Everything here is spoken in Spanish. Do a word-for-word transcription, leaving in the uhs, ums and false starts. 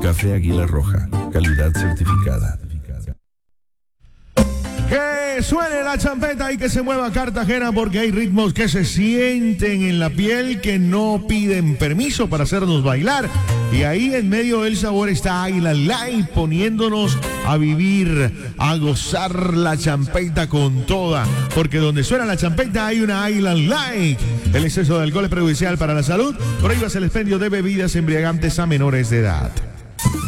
Café Águila Roja, calidad certificada. Que suene la champeta y que se mueva Cartagena, porque hay ritmos que se sienten en la piel, que no piden permiso para hacernos bailar. Y ahí en medio del sabor está Águila Light, poniéndonos a vivir, a gozar la champeta con toda. Porque donde suena la champeta hay una Águila Light. El exceso de alcohol es perjudicial para la salud. Prohíbas el expendio de bebidas embriagantes a menores de edad.